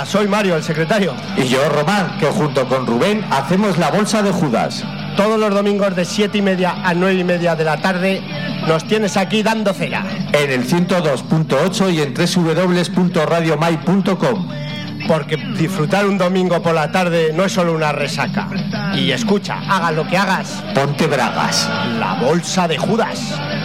soy Mario, el secretario. Y yo, Román, que junto con Rubén hacemos la Bolsa de Judas. Todos los domingos de 7:30 a 9:30 de la tarde nos tienes aquí dando cera. En el 102.8 y en www.radiomai.com. Porque disfrutar un domingo por la tarde no es solo una resaca. Y escucha, hagas lo que hagas, ponte bragas. La Bolsa de Judas.